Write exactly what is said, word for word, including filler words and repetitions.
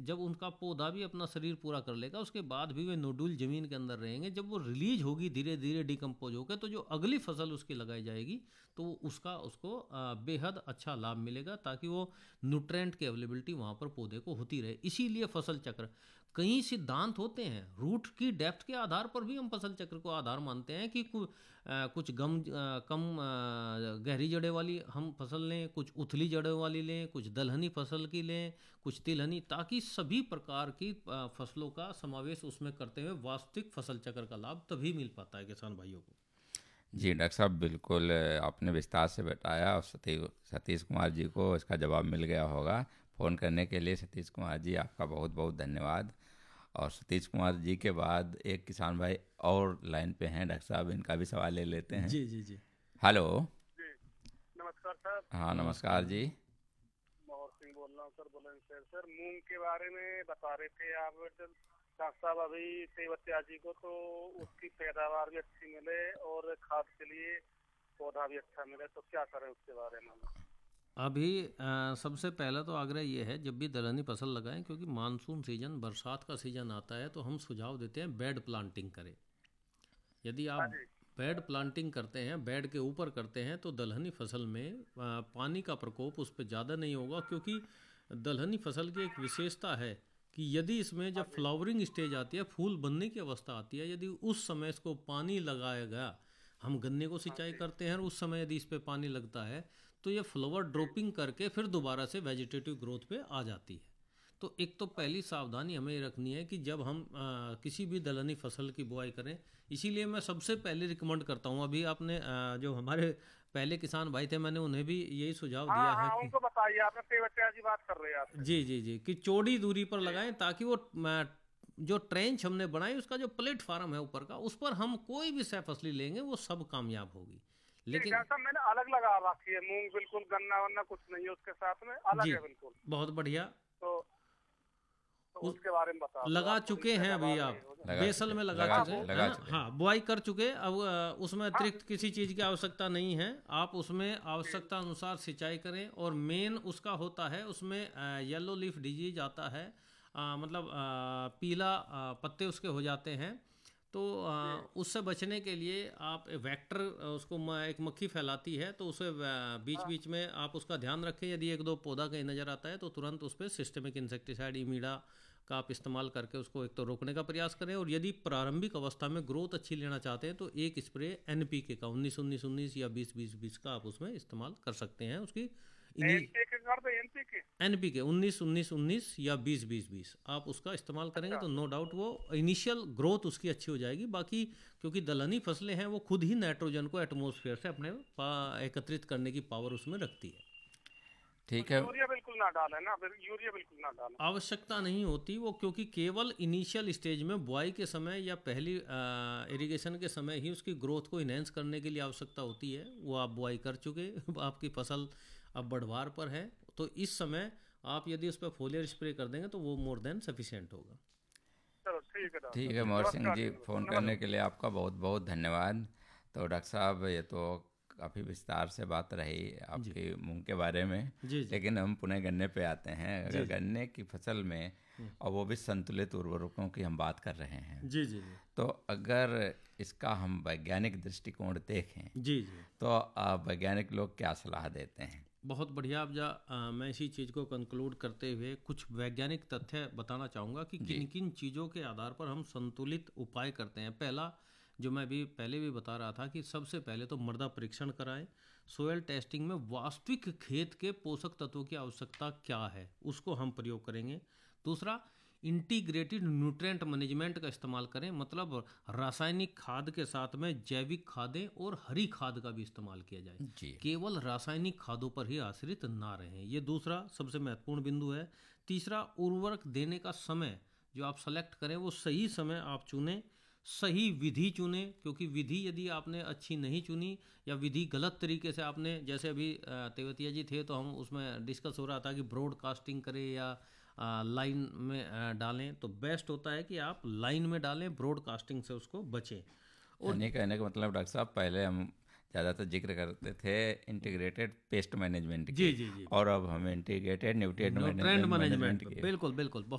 जब उनका पौधा भी अपना शरीर पूरा कर लेगा उसके बाद भी वे नोडुल ज़मीन के अंदर रहेंगे। जब वो रिलीज होगी धीरे धीरे डिकम्पोज होकर, तो जो अगली फसल उसकी लगाई जाएगी तो उसका उसको बेहद अच्छा लाभ मिलेगा, ताकि वो न्यूट्रेंट की अवेलेबिलिटी वहाँ पर पौधे को होती रहे। इसीलिए फसल चक्र कई सिद्धांत होते हैं, रूट की डेप्थ के आधार पर भी हम फसल चक्र को आधार मानते हैं कि कु, आ, कुछ गम आ, कम आ, गहरी जड़ें वाली हम फसल लें, कुछ उथली जड़ों वाली लें, कुछ दलहनी फसल की लें, कुछ तिलहनी, ताकि सभी प्रकार की आ, फसलों का समावेश उसमें करते हुए वास्तविक फसल चक्र का लाभ तभी मिल पाता है किसान भाइयों को। जी डॉक्टर साहब, बिल्कुल आपने विस्तार से बताया और सती सतीश कुमार जी को इसका जवाब मिल गया होगा। फ़ोन करने के लिए सतीश कुमार जी आपका बहुत बहुत धन्यवाद। और सतीश कुमार जी के बाद एक किसान भाई और लाइन पे हैं, डॉक्टर साहब इनका भी सवाल ले लेते हैं। जी जी जी। हेलो। जी नमस्कार सर। हाँ नमस्कार जी। मोहर सिंह बोल रहा हूँ सर, बुलंदशहर। सर मूंग के बारे में बता रहे थे आप डॉक्टर साहब अभी तेवतिया जी को, तो उसकी पैदावार भी अच्छी मिले और खाद के लिए पौधा भी अच्छा मिले, तो क्या करें उसके बारे में? अभी आ, सबसे पहला तो आग्रह ये है, जब भी दलहनी फसल लगाएं, क्योंकि मानसून सीजन बरसात का सीजन आता है, तो हम सुझाव देते हैं बेड प्लांटिंग करें। यदि हाँ आप जी। बेड प्लांटिंग करते हैं, बेड के ऊपर करते हैं, तो दलहनी फसल में आ, पानी का प्रकोप उस पर ज़्यादा नहीं होगा। क्योंकि दलहनी फसल की एक विशेषता है कि यदि इसमें जब फ्लावरिंग स्टेज आती है, फूल बनने की अवस्था आती है, यदि उस समय इसको पानी लगाया गया, हम गन्ने को सिंचाई करते हैं और उस समय यदि इस पे पानी लगता है, तो ये फ्लावर ड्रॉपिंग करके फिर दोबारा से वेजिटेटिव ग्रोथ पे आ जाती है। तो एक तो पहली सावधानी हमें ये रखनी है कि जब हम आ, किसी भी दलहनी फसल की बुआई करें, इसीलिए मैं सबसे पहले रिकमेंड करता हूँ, अभी आपने आ, जो हमारे पहले किसान भाई थे, मैंने उन्हें भी यही सुझाव दिया हाँ है हाँ, कि उनको बताइए, आपने तेवतिया जी बात कर रहे हैं आपसे। जी जी जी, कि चौड़ी दूरी पर जी लगाएं, ताकि वो आ, जो ट्रेंच हमने बनाई उसका जो प्लेटफार्म है ऊपर का, उस पर हम कोई भी सह फसली लेंगे वो सब कामयाब होगी। जी लेकिन डॉक्टर साहब, मैंने अलग लगा रखी है मूंग, बिल्कुल गन्ना वन्ना कुछ नहीं है उसके साथ में, अलग जी, है बिल्कुल। बहुत बढ़िया। तो, तो उस उसके बारे में बता दो लगा आप, थोड़ी चुके हैं अभी पैदावार आप, में हो जाए। लगा बेसल चुके में लगा लगा हाँ चुके चुके हैं, बोल है लगा ना? चुके हाँ, बुआई कर चुके। अब अ, उसमें हाँ अतिरिक्त किसी चीज़ की आवश्यकता नहीं है। आप उसमें आवश्यकता अनुसार सिंचाई करें। और मेन उसका होता है, उसमें येलो लीफ डिजीज आता है, अ, मतलब अ, पीला अ, पत्ते उसके हो जाते हैं। तो अ, उससे बचने के लिए आप वेक्टर, उसको म, एक मक्खी फैलाती है, तो उसे बीच हाँ बीच में आप उसका ध्यान रखें। यदि एक दो पौधा कहीं नज़र आता है तो तुरंत उस पर सिस्टमिक इंसेक्टिसाइड इमीडा का आप इस्तेमाल करके उसको एक तो रोकने का प्रयास करें। और यदि प्रारंभिक अवस्था में ग्रोथ अच्छी लेना चाहते हैं, तो एक स्प्रे एनपीके का उन्नीस उन्नीस उन्नीस या बीस बीस बीस का आप उसमें इस्तेमाल कर सकते हैं। उसकी एनपी के कर दो, एनपी के। एनपीके उन्नीस उन्नीस उन्नीस या बीस बीस बीस आप उसका इस्तेमाल करेंगे, अच्छा तो नो डाउट वो इनिशियल ग्रोथ उसकी अच्छी हो जाएगी। बाकी क्योंकि दलहनी फसलें हैं, वो खुद ही नाइट्रोजन को एटमॉस्फेयर से अपने पा- एकत्रित करने की पावर उसमें रखती है। तो ठीक है। यूरिया बिल्कुल ना डालें ना, फिर यूरिया बिल्कुल ना डालें। आवश्यकता नहीं होती वो, क्योंकि केवल इनिशियल स्टेज में बुआई के समय या पहली इरिगेशन के समय ही उसकी ग्रोथ को इन्हेंस करने के लिए आवश्यकता होती है। वो आप बुआई कर चुके, आपकी फसल अब बढ़वार पर है, तो इस समय आप यदि उस पर फोलियर स्प्रे कर देंगे तो वो मोर देन सफिशिएंट होगा। चलो ठीक है डॉक्टर ठीक साहब, है जी मोहर सिंह नमस्कार जी, जी, फ़ोन नमस्कार करने नमस्कार। के लिए आपका बहुत बहुत धन्यवाद। तो डॉक्टर साहब, ये तो काफ़ी विस्तार से बात रही जी आपके मूंग के बारे में, जी जी लेकिन हम पुनः गन्ने पे आते हैं। जी अगर जी गन्ने की फसल में, और वो भी संतुलित उर्वरकों की हम बात कर रहे हैं, जी जी जी तो अगर इसका हम वैज्ञानिक दृष्टिकोण देखें, जी जी तो आप वैज्ञानिक लोग क्या सलाह देते हैं? बहुत बढ़िया। आप जा अ, मैं इसी चीज़ को कंक्लूड करते हुए कुछ वैज्ञानिक तथ्य बताना चाहूँगा कि जी किन किन चीज़ों के आधार पर हम संतुलित उपाय करते हैं। पहला, जो मैं भी पहले भी बता रहा था, कि सबसे पहले तो मृदा परीक्षण कराएं। सोयल टेस्टिंग में वास्तविक खेत के पोषक तत्वों की आवश्यकता क्या है, उसको हम प्रयोग करेंगे। दूसरा, इंटीग्रेटेड न्यूट्रिएंट मैनेजमेंट का इस्तेमाल करें, मतलब रासायनिक खाद के साथ में जैविक खादें और हरी खाद का भी इस्तेमाल किया जाए। जी केवल रासायनिक खादों पर ही आश्रित ना रहें, ये दूसरा सबसे महत्वपूर्ण बिंदु है। तीसरा, उर्वरक देने का समय जो आप सेलेक्ट करें, वो सही समय आप चुनें, सही विधि चुनें। क्योंकि विधि यदि आपने अच्छी नहीं चुनी, या विधि गलत तरीके से आपने, जैसे अभी अ, तेवतिया जी थे तो हम उसमें डिस्कस हो रहा था कि ब्रॉडकास्टिंग करें या अ, लाइन में अ, डालें, तो बेस्ट होता है कि आप लाइन में डालें, ब्रॉडकास्टिंग से उसको बचें। और यानी कहने का मतलब डॉक्टर साहब, पहले हम ज़्यादातर जिक्र करते थे इंटीग्रेटेड पेस्ट मैनेजमेंट जी के, जी जी, और अब हम integrated nutrient nutrient management management, के बिल्कुल बिल्कुल।